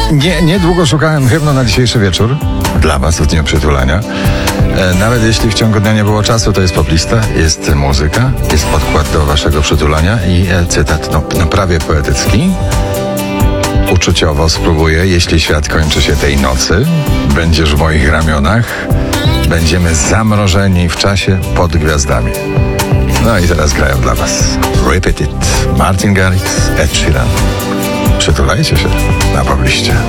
Niedługo szukałem hymnu na dzisiejszy wieczór dla was w dniu przytulania. Nawet jeśli w ciągu dnia nie było czasu, to jest poplista, jest muzyka, jest podkład do waszego przytulania i cytat, prawie poetycki. Uczuciowo spróbuję, jeśli świat kończy się tej nocy, będziesz w moich ramionach, będziemy zamrożeni w czasie pod gwiazdami. No i teraz grają dla was Repeat It, Martin Garrix, Ed Sheeran. Przytulajcie się na pobliście.